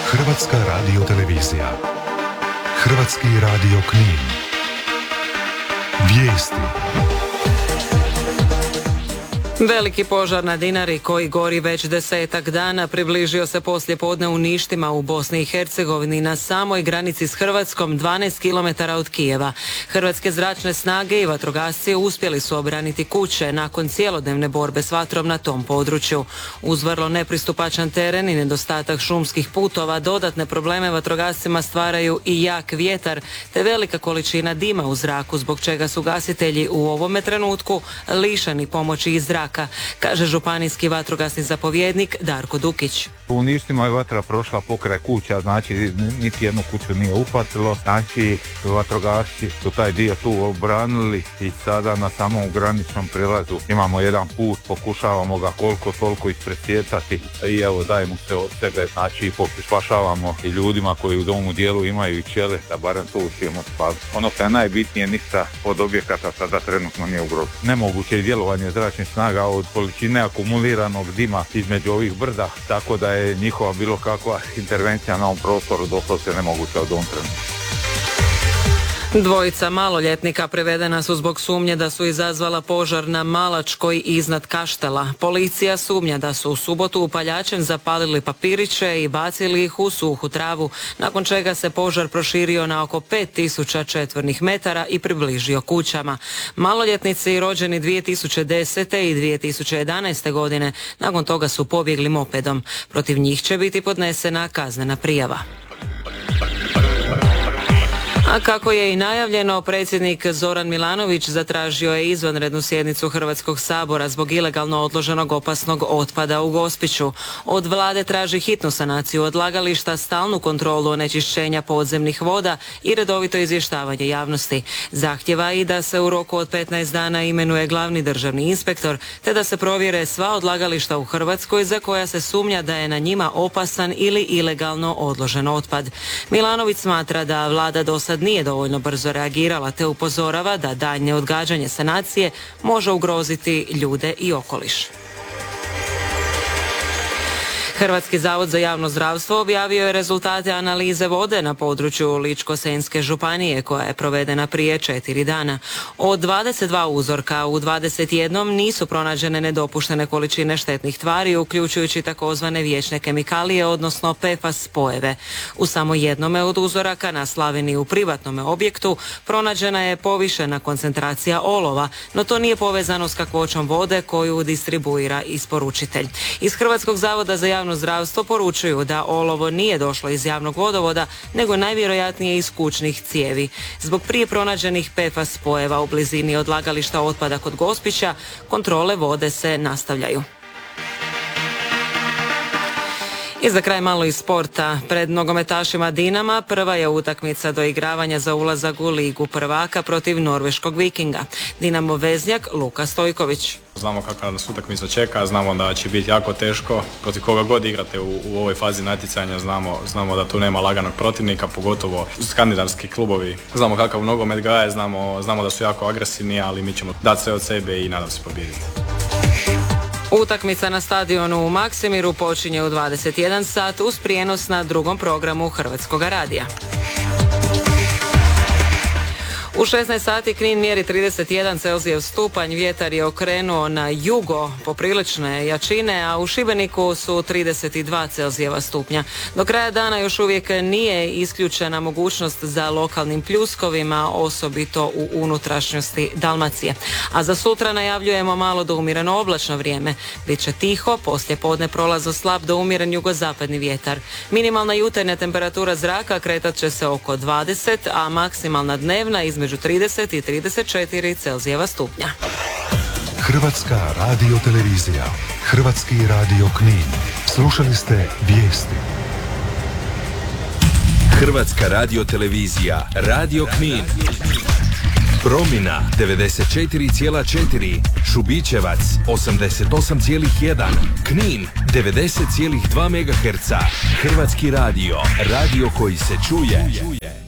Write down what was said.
Hrvatska radiotelevizija. Hrvatski radio Knin. Vijesti. Veliki požar na Dinari koji gori već 10 dana približio se poslijepodne u Ništima u Bosni i Hercegovini na samoj granici s Hrvatskom 12 km od Kijeva. Hrvatske zračne snage i vatrogasci uspjeli su obraniti kuće nakon cjelodnevne borbe s vatrom na tom području. Uz vrlo nepristupačan teren i nedostatak šumskih putova dodatne probleme vatrogascima stvaraju i jak vjetar te velika količina dima u zraku zbog čega su gasitelji u ovome trenutku lišeni pomoći iz zraka, kaže županijski vatrogasni zapovjednik Darko Dukić. U Ništima je vatra prošla pokraj kuća, znači niti jednu kuću nije upatilo, znači vatrogasci su taj dio tu obranili i sada na samom graničnom prilazu imamo jedan put, pokušavamo ga koliko toliko ispresjecati i evo dajemo se od sebe, znači spašavamo i ljudima koji u domu dijelu imaju i pčele, da barem tu uspijemo spaviti. Ono što je najbitnije, ništa od objekata sada trenutno nije ugroženo. Nemoguće je djelovanje zračnih snaga od količine akumuliranog dima između ovih brda, tako da je njihova bilo kakva intervencija na ovom prostoru doslovce nemoguća od ovom trenutku. Dvojica maloljetnika prevedena su zbog sumnje da su izazvala požar na Malačkoj iznad Kaštela. Policija sumnja da su u subotu upaljačem zapalili papiriće i bacili ih u suhu travu, nakon čega se požar proširio na oko 5000 četvornih metara i približio kućama. Maloljetnici rođeni 2010. i 2011. godine nakon toga su pobjegli mopedom. Protiv njih će biti podnesena kaznena prijava. A kako je i najavljeno, predsjednik Zoran Milanović zatražio je izvanrednu sjednicu Hrvatskog sabora zbog ilegalno odloženog opasnog otpada u Gospiću. Od vlade traži hitnu sanaciju odlagališta, stalnu kontrolu onečišćenja podzemnih voda i redovito izvještavanje javnosti. Zahtjeva i da se u roku od 15 dana imenuje glavni državni inspektor, te da se provjere sva odlagališta u Hrvatskoj za koja se sumnja da je na njima opasan ili ilegalno odložen otpad. Milanović smatra da vlada dosad nije dovoljno brzo reagirala te upozorava da daljnje odgađanje sanacije može ugroziti ljude i okoliš. Hrvatski zavod za javno zdravstvo objavio je rezultate analize vode na području Ličko-senjske županije koja je provedena prije 4 dana. Od 22 uzorka u 21 nisu pronađene nedopuštene količine štetnih tvari, uključujući takozvane vječne kemikalije, odnosno PFAS spojeve. U samo jednome od uzoraka na Slavini u privatnom objektu pronađena je povišena koncentracija olova, no to nije povezano s kakvoćom vode koju distribuira isporučitelj. Iz Hrvatskog zavoda za javno zdravstvo poručuju da olovo nije došlo iz javnog vodovoda, nego najvjerojatnije iz kućnih cijevi. Zbog prije pronađenih PFAS spojeva u blizini odlagališta otpada kod Gospića, kontrole vode se nastavljaju. I za kraj malo iz sporta. Pred nogometašima Dinama prva je utakmica doigravanja za ulazak u Ligu prvaka protiv norveškog Vikinga. Dinamo veznjak Luka Stojković. Znamo kakva nas utakmica čeka, znamo da će biti jako teško, protiv koga god igrate u ovoj fazi natjecanja, znamo da tu nema laganog protivnika, pogotovo skandinavski klubovi. Znamo kakav nogomet gaje, znamo da su jako agresivni, ali mi ćemo dati sve od sebe i nadam se pobijediti. Utakmica na stadionu u Maksimiru počinje u 21 sat uz prijenos na drugom programu Hrvatskog radija. U 16 sati Knin mjeri 31 Celzijev stupanj, vjetar je okrenuo na jugo poprilične jačine, a u Šibeniku su 32 Celzijeva stupnja. Do kraja dana još uvijek nije isključena mogućnost za lokalnim pljuskovima, osobito u unutrašnjosti Dalmacije. A za sutra najavljujemo malo do umjereno oblačno vrijeme. Biće tiho, poslije podne prolazo slab do umjeren jugozapadni vjetar. Minimalna jutarnja temperatura zraka kretat će se oko 20, a maksimalna dnevna između 30 i 34 Celzijeva stupnja. Hrvatska radiotelevizija. Hrvatski radio Knin. Slušali ste vijesti. Hrvatska radiotelevizija. Radio Knin. Promina 94,4, Šubićevac 88,1, Knin 90,2 MHz. Hrvatski radio. Radio koji se čuje.